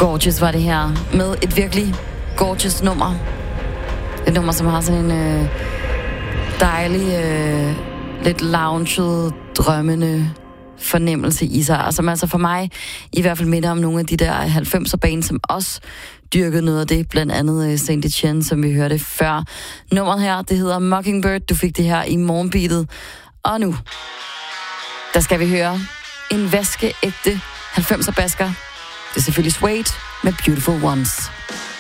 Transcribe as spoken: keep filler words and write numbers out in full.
Gorgeous var det her, med et virkelig gorgeous nummer. Et nummer, som har sådan en øh, dejlig, øh, lidt lounget, drømmende fornemmelse i sig, og som altså for mig i hvert fald minder om nogle af de der halvfemser band, som også dyrkede noget af det, blandt andet Saint Etienne, som vi hørte før. Nummeret her, det hedder Mockingbird. Du fik det her i morgenbeatet. Og nu, der skal vi høre en vaskeægte halvfemser basker. Det er selvfølgelig Suede med Beautiful Ones.